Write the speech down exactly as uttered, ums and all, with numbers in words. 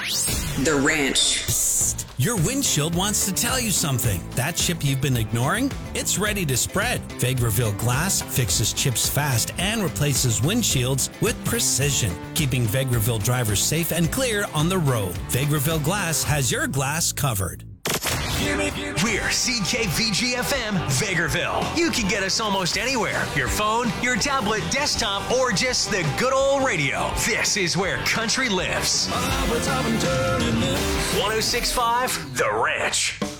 The Ranch. Your windshield wants to tell you something. That chip you've been ignoring? It's ready to spread. Vegreville Glass fixes chips fast and replaces windshields with precision, keeping Vegreville drivers safe and clear on the road. Vegreville Glass has your glass covered. We're C K V G F M Vegreville. You can get us almost anywhere. Your phone, your tablet, desktop, or just the good old radio. This is where country lives. one oh six point five The Ranch.